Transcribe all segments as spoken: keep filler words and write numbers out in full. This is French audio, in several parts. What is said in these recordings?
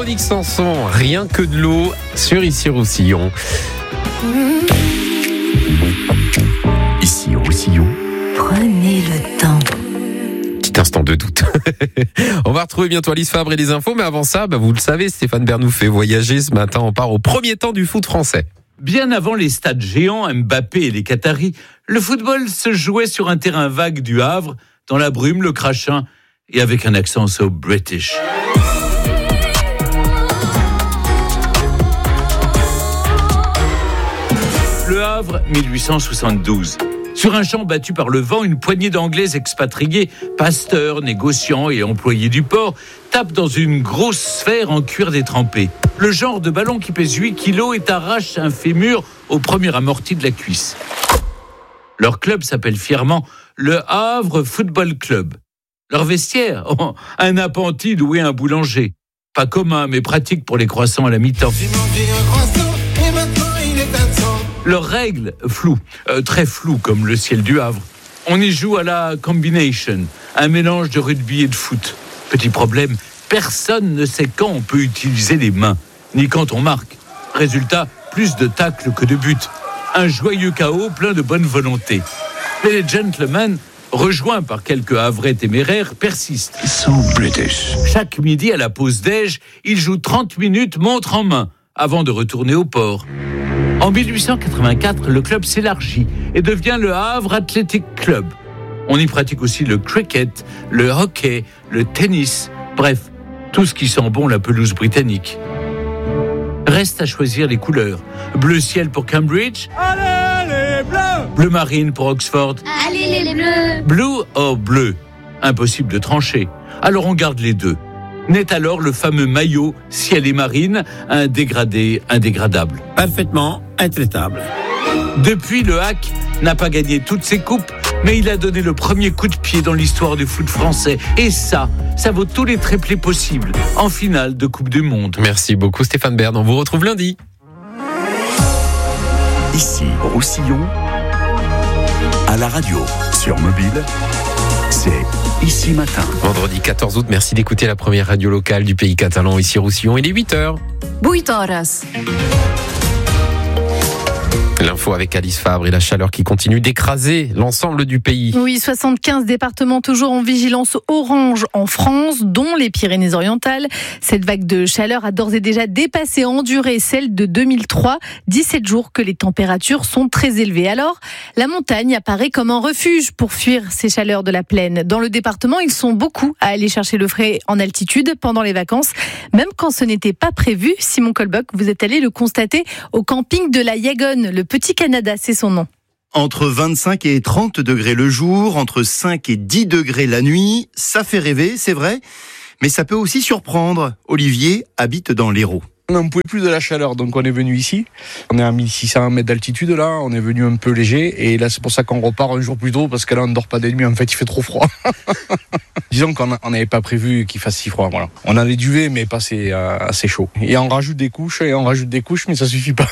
Véronique Sanson, rien que de l'eau sur Ici Roussillon. Ici Roussillon. Prenez le temps. Petit instant de doute. On va retrouver bientôt Alice Fabre et les infos, mais avant ça, bah vous le savez, Stéphane Bern nous fait voyager ce matin. On part au premier temps du foot français. Bien avant les stades géants, Mbappé et les Qataris, le football se jouait sur un terrain vague du Havre, dans la brume, le crachin, et avec un accent so British. Le Havre, dix-huit cent soixante-douze. Sur un champ battu par le vent, une poignée d'Anglais expatriés, pasteurs, négociants et employés du port, tapent dans une grosse sphère en cuir détrempé. Le genre de ballon qui pèse huit kilos et arrache un fémur au premier amorti de la cuisse. Leur club s'appelle fièrement le Havre Football Club. Leur vestiaire, oh, un appentis doué un boulanger. Pas commun, mais pratique pour les croissants à la mi-temps. Leurs règles, floues, euh, très floues comme le ciel du Havre. On y joue à la combination, un mélange de rugby et de foot. Petit problème, personne ne sait quand on peut utiliser les mains, ni quand on marque. Résultat, plus de tacles que de buts. Un joyeux chaos plein de bonne volonté. Mais les gentlemen, rejoints par quelques Havrais téméraires, persistent. So British. Chaque midi à la pause déj, ils jouent trente minutes montre en main, avant de retourner au port. En dix-huit cent quatre-vingt-quatre, le club s'élargit et devient le Havre Athletic Club. On y pratique aussi le cricket, le hockey, le tennis, bref, tout ce qui sent bon la pelouse britannique. Reste à choisir les couleurs. Bleu ciel pour Cambridge. Allez les bleus! Bleu marine pour Oxford. Allez les bleus! Blue or bleu? Impossible de trancher. Alors on garde les deux. Naît alors le fameux maillot ciel et marine, un dégradé indégradable. Parfaitement intraitable. Depuis, le H A C n'a pas gagné toutes ses coupes, mais il a donné le premier coup de pied dans l'histoire du foot français. Et ça, ça vaut tous les triplés possibles en finale de Coupe du Monde. Merci beaucoup Stéphane Bern, on vous retrouve lundi. Ici Roussillon, à la radio, sur mobile, c'est Ici Matin. Vendredi quatorze août, merci d'écouter la première radio locale du pays catalan, Ici Roussillon. Il est huit heures. huit horas. L'info avec Alice Fabre et la chaleur qui continue d'écraser l'ensemble du pays. Oui, soixante-quinze départements toujours en vigilance orange en France, dont les Pyrénées-Orientales. Cette vague de chaleur a d'ores et déjà dépassé en durée celle de deux mille trois, dix-sept jours que les températures sont très élevées. Alors, la montagne apparaît comme un refuge pour fuir ces chaleurs de la plaine. Dans le département, ils sont beaucoup à aller chercher le frais en altitude pendant les vacances, même quand ce n'était pas prévu. Simon Colbock, vous êtes allé le constater au camping de la Yagonne, le Petit Canada, c'est son nom. Entre vingt-cinq et trente degrés le jour, entre cinq et dix degrés la nuit, ça fait rêver, c'est vrai, mais ça peut aussi surprendre. Olivier habite dans l'Hérault. On n'en pouvait plus de la chaleur, donc on est venu ici. On est à mille six cents mètres d'altitude là, on est venu un peu léger, et là c'est pour ça qu'on repart un jour plus tôt, parce que là on ne dort pas des nuits, en fait il fait trop froid. Disons qu'on n'avait pas prévu qu'il fasse si froid, voilà. On a les duvets, mais pas assez, euh, assez chaud. Et on rajoute des couches, et on rajoute des couches, mais ça suffit pas.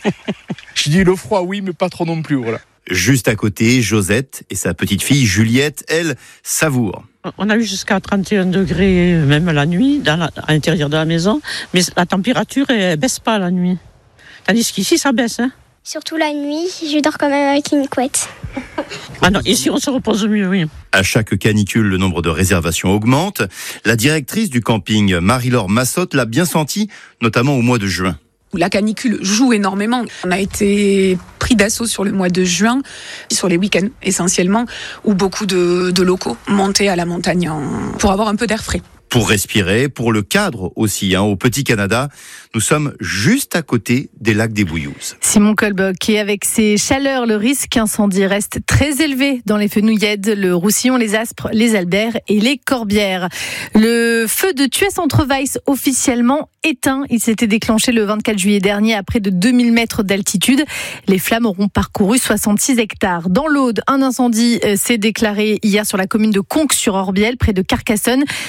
Je dis le froid oui, mais pas trop non plus, voilà. Juste à côté, Josette et sa petite fille Juliette, elle, savourent. On a eu jusqu'à trente et un degrés, même la nuit, dans la, à l'intérieur de la maison, mais la température ne baisse pas la nuit. Tandis qu'ici, ça baisse. Hein. Surtout la nuit, je dors quand même avec une couette. Ah non, ici, on se repose mieux, oui. À chaque canicule, le nombre de réservations augmente. La directrice du camping, Marie-Laure Massotte, l'a bien senti, notamment au mois de juin. La canicule joue énormément. On a été pris d'assaut sur le mois de juin, sur les week-ends essentiellement, où beaucoup de, de locaux montaient à la montagne en... pour avoir un peu d'air frais. Pour respirer, pour le cadre aussi, hein, au Petit Canada, nous sommes juste à côté des lacs des Bouillouzes. Simon Colbock, et avec ces chaleurs, le risque incendie reste très élevé dans les Fenouillèdes, le Roussillon, les Aspres, les Albert et les Corbières. Le feu de Thues-Entreweis officiellement éteint. Il s'était déclenché le vingt-quatre juillet dernier à près de deux mille mètres d'altitude. Les flammes auront parcouru soixante-six hectares. Dans l'Aude, un incendie s'est déclaré hier sur la commune de Conques-sur-Orbiel, près de Carcassonne. Ce feu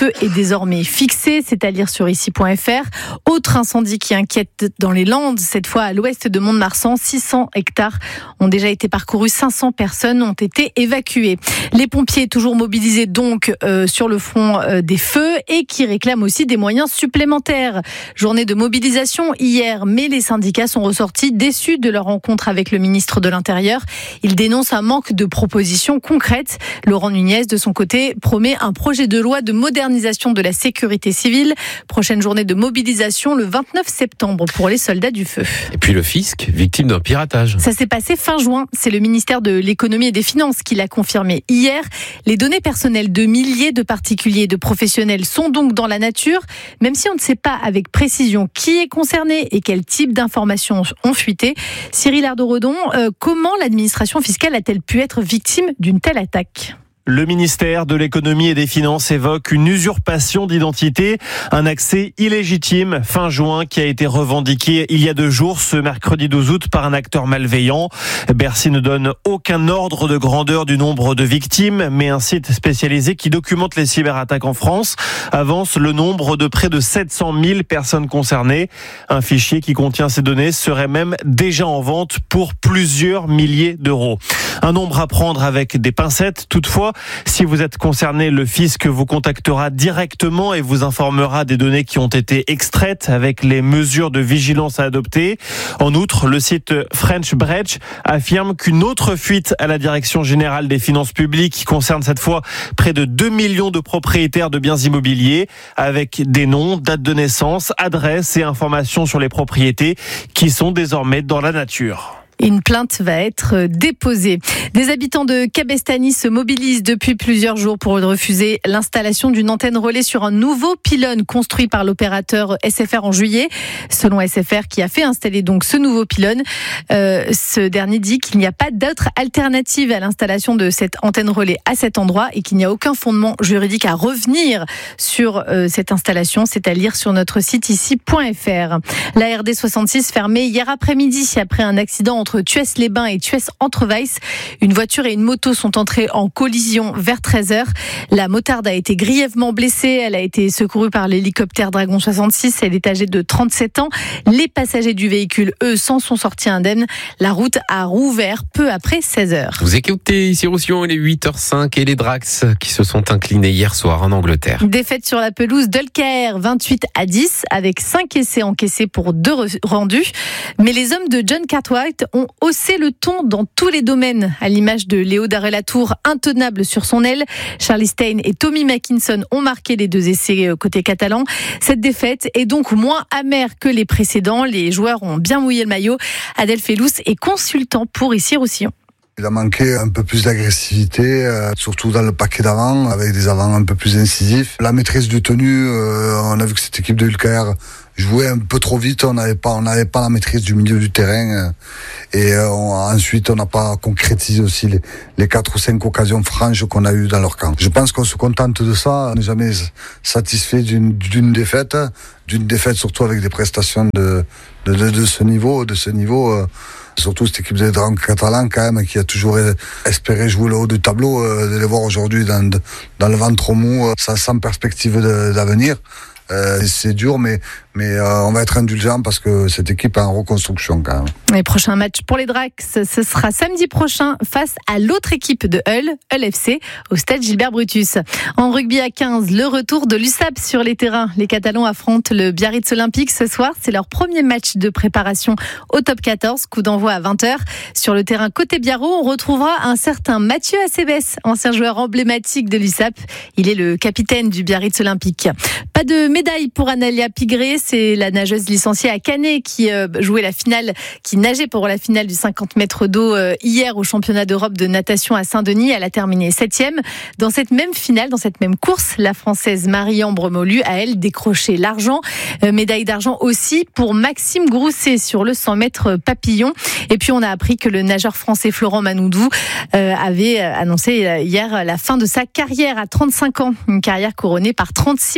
feu est désormais fixé, c'est à lire sur ici point f r. Autre incendie qui inquiète dans les Landes, cette fois à l'ouest de Mont-de-Marsan, six cents hectares ont déjà été parcourus, cinq cents personnes ont été évacuées. Les pompiers toujours mobilisés donc euh, sur le front euh, des feux et qui réclament aussi des moyens supplémentaires. Journée de mobilisation hier, mais les syndicats sont ressortis déçus de leur rencontre avec le ministre de l'Intérieur. Ils dénoncent un manque de propositions concrètes. Laurent Nunez, de son côté, promet un projet de loi de modernisation de la sécurité civile. Prochaine journée de mobilisation le vingt-neuf septembre pour les soldats du feu. Et puis le fisc, victime d'un piratage. Ça s'est passé fin juin. C'est le ministère de l'économie et des finances qui l'a confirmé hier. Les données personnelles de milliers de particuliers et de professionnels sont donc dans la nature, même si on ne sait pas avec précision qui est concerné et quel type d'informations ont fuité. Cyril Ardo-Redon, euh, comment l'administration fiscale a-t-elle pu être victime d'une telle attaque ? Le ministère de l'économie et des finances évoque une usurpation d'identité, un accès illégitime fin juin qui a été revendiqué il y a deux jours, ce mercredi douze août, par un acteur malveillant. Bercy ne donne aucun ordre de grandeur du nombre de victimes, mais un site spécialisé qui documente les cyberattaques en France avance le nombre de près de sept cent mille personnes concernées. Un fichier qui contient ces données serait même déjà en vente pour plusieurs milliers d'euros. Un nombre à prendre avec des pincettes, toutefois. Si vous êtes concerné, le fisc vous contactera directement et vous informera des données qui ont été extraites avec les mesures de vigilance à adopter. En outre, le site French Breach affirme qu'une autre fuite à la Direction générale des finances publiques concerne cette fois près de deux millions de propriétaires de biens immobiliers avec des noms, dates de naissance, adresses et informations sur les propriétés qui sont désormais dans la nature. Une plainte va être déposée. Des habitants de Cabestany se mobilisent depuis plusieurs jours pour refuser l'installation d'une antenne relais sur un nouveau pylône construit par l'opérateur S F R en juillet. Selon S F R qui a fait installer donc ce nouveau pylône, euh, ce dernier dit qu'il n'y a pas d'autre alternative à l'installation de cette antenne relais à cet endroit et qu'il n'y a aucun fondement juridique à revenir sur euh, cette installation. C'est à lire sur notre site ici point f r. La R D soixante-six fermée hier après-midi après un accident entre entre Thuès-les-Bains et Thuès-Entreweis. Une voiture et une moto sont entrées en collision vers treize heures. La motarde a été grièvement blessée. Elle a été secourue par l'hélicoptère Dragon soixante-six. Elle est âgée de trente-sept ans. Les passagers du véhicule, eux, s'en sont sortis indemnes. La route a rouvert peu après seize heures. Vous écoutez ici Roussillon, il est huit heures cinq et les Drax qui se sont inclinés hier soir en Angleterre. Défaite sur la pelouse d'Ulcaer, vingt-huit à dix, avec cinq essais encaissés pour deux rendus. Mais les hommes de John Cartwright ont haussé le ton dans tous les domaines, à l'image de Léo Darré-Latour, intenable sur son aile. Charlie Stein et Tommy Mackinson ont marqué les deux essais côté catalan. Cette défaite est donc moins amère que les précédents. Les joueurs ont bien mouillé le maillot. Adèle Fellous est consultant pour ici Roussillon. Il a manqué un peu plus d'agressivité, euh, surtout dans le paquet d'avant, avec des avants un peu plus incisifs. La maîtrise du tenue, euh, on a vu que cette équipe de Ulcaer jouait un peu trop vite, on n'avait pas, on n'avait pas la maîtrise du milieu du terrain. Euh, et euh, on, ensuite, on n'a pas concrétisé aussi les, les quatre ou cinq occasions franches qu'on a eues dans leur camp. Je pense qu'on se contente de ça, on n'est jamais satisfait d'une, d'une défaite, d'une défaite surtout avec des prestations de, de, de, de ce niveau, de ce niveau. Euh, Surtout cette équipe des Dragons catalans quand même qui a toujours espéré jouer le haut du tableau, euh, de les voir aujourd'hui dans, dans le ventre mou, euh, ça sans perspective de, d'avenir. Euh, c'est dur, mais, mais euh, on va être indulgent parce que cette équipe est en reconstruction quand même. Les prochains matchs pour les Drax, ce sera samedi prochain face à l'autre équipe de Hull, Hull F C, au stade Gilbert Brutus. En rugby à quinze, le retour de l'U S A P sur les terrains. Les Catalans affrontent le Biarritz Olympique ce soir. C'est leur premier match de préparation au top quatorze. Coup d'envoi à vingt heures. Sur le terrain côté Biarro, on retrouvera un certain Mathieu Acebes, ancien joueur emblématique de l'U S A P. Il est le capitaine du Biarritz Olympique. Pas de médaille pour Analia Pigré, c'est la nageuse licenciée à Canet qui euh, jouait la finale, qui nageait pour la finale du cinquante mètres d'eau euh, hier au championnat d'Europe de natation à Saint-Denis. Elle a terminé septième. Dans cette même finale, dans cette même course, la Française Marie-Ambre Molu a elle décroché l'argent. Euh, médaille d'argent aussi pour Maxime Grousset sur le cent mètres papillon. Et puis on a appris que le nageur français Florent Manoudou euh, avait annoncé hier la fin de sa carrière à trente-cinq ans. Une carrière couronnée par trente-six médailles, hein,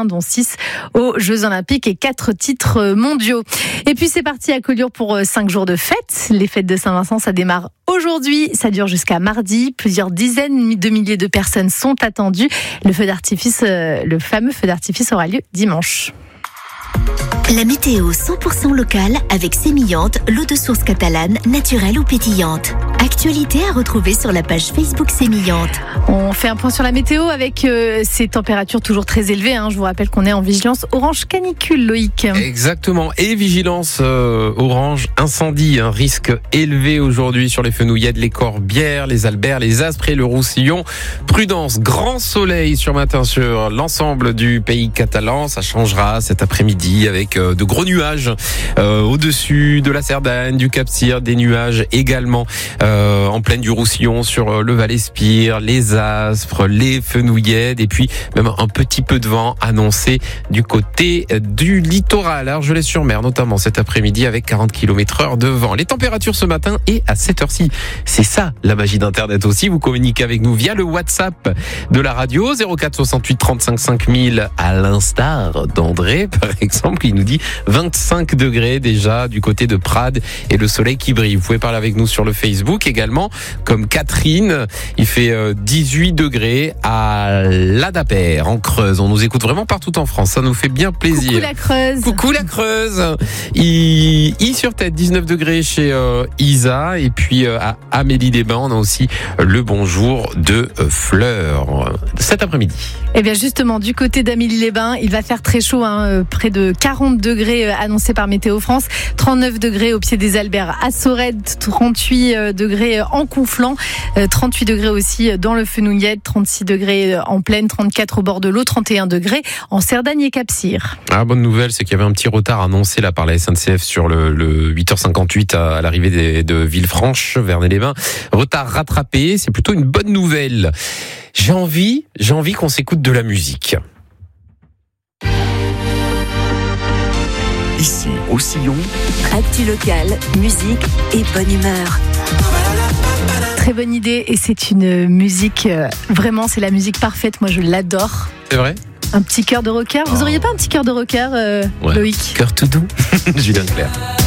dont six aux Jeux Olympiques et quatre titres mondiaux. Et puis c'est parti à Collioure pour cinq jours de fête. Les fêtes de Saint-Vincent, ça démarre aujourd'hui, ça dure jusqu'à mardi. Plusieurs dizaines de milliers de personnes sont attendues. Le feu d'artifice, le fameux feu d'artifice aura lieu dimanche. La météo cent pour cent locale avec Sémillante, l'eau de source catalane, naturelle ou pétillante. Actualité à retrouver sur la page Facebook Sémillante. On fait un point sur la météo avec euh, ces températures toujours très élevées. Hein. Je vous rappelle qu'on est en vigilance orange canicule, Loïc. Exactement. Et vigilance euh, orange incendie. Un risque élevé aujourd'hui sur les Fenouillèdes, les Corbières, les Alberts, les Aspres et le Roussillon. Prudence, grand soleil sur matin sur l'ensemble du pays catalan. Ça changera cet après-midi avec euh, de gros nuages euh, au-dessus de la Cerdagne, du Cap-Cyr, des nuages également euh, en plaine du Roussillon sur euh, le Val-Espire, les Aspres, les Fenouillèdes et puis même un petit peu de vent annoncé du côté du littoral. Argelès-sur-Mer notamment cet après-midi avec quarante kilomètres heure de vent. Les températures ce matin et à cette heure-ci. C'est ça la magie d'Internet aussi. Vous communiquez avec nous via le WhatsApp de la radio zéro quatre soixante-huit trente-cinq cinq mille à l'instar d'André par exemple. Il nous dit vingt-cinq degrés déjà du côté de Prades et le soleil qui brille. Vous pouvez parler avec nous sur le Facebook également comme Catherine. Il fait dix-huit degrés à l'Adaper en Creuse. On nous écoute vraiment partout en France. Ça nous fait bien plaisir. Coucou la Creuse. Coucou la Creuse. I, I sur tête, dix-neuf degrés chez euh, Isa. Et puis euh, à Amélie-les-Bains, on a aussi le bonjour de euh, Fleur cet après-midi. Et bien justement, du côté d'Amélie-les-Bains, il va faire très chaud, hein, près de quarante degrés annoncés par Météo France. trente-neuf degrés au pied des Alberts à Sorède, trente-huit degrés en Conflans, trente-huit degrés aussi dans le Fenouillède, trente-six degrés en plaine, trente-quatre au bord de l'eau, trente et un degrés en Cerdagne et Cap-Cyr. Ah, bonne nouvelle, c'est qu'il y avait un petit retard annoncé là par la S N C F sur le, le huit heures cinquante-huit à, à l'arrivée des, de Villefranche, Vernet-les-Bains. Retard rattrapé, c'est plutôt une bonne nouvelle. J'ai envie, j'ai envie qu'on s'écoute de la musique. Ici, au Sillon. Actu locale, musique et bonne humeur. Très bonne idée et c'est une musique, euh, vraiment c'est la musique parfaite, moi je l'adore. C'est vrai ? Un petit cœur de rocker, vous auriez pas un petit cœur de rocker, euh, ouais. Loïc ? Cœur tout doux, Julien Clerc.